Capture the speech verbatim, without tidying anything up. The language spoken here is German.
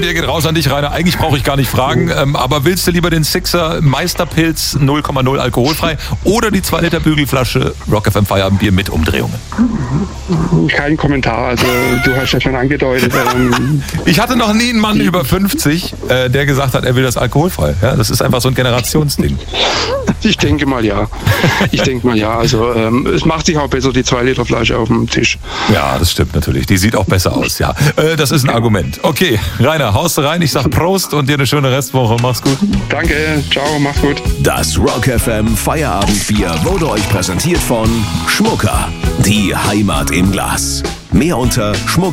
der geht raus an dich, Rainer. Eigentlich brauche ich gar nicht fragen, ähm, aber willst du lieber den Sixer Meisterpilz null Komma null alkoholfrei oder die zwei Liter Bügelflasche Rock F M Feierabendbier mit Umdrehungen? Kein Kommentar, also du hast ja schon angedeutet. Ähm ich hatte noch nie einen Mann über fünfzig, äh, der gesagt hat, er will das alkoholfrei. Ja, das ist einfach so ein Generationsding. Ich denke mal ja. Ich denke mal ja. Also ähm, es macht sich auch besser, die zwei Liter Flasche auf dem Tisch. Ja, das stimmt natürlich. Die sieht auch besser aus, ja. Äh, das ist ein Argument. Okay, Rainer, haust du rein. Ich sag Prost und dir eine schöne Restwoche. Mach's gut. Danke, ciao, mach's gut. Das Rock F M Feierabendbier wurde euch präsentiert von Schmucker. Die Heimat im Glas. Mehr unter Schmucker.